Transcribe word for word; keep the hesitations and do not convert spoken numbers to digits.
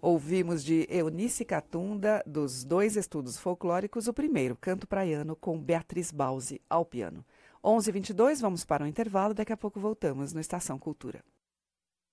Ouvimos de Eunice Catunda, dos dois estudos folclóricos, o primeiro, Canto Praiano, com Beatriz Bausi ao piano. onze e vinte e dois, vamos para o intervalo, daqui a pouco voltamos no Estação Cultura.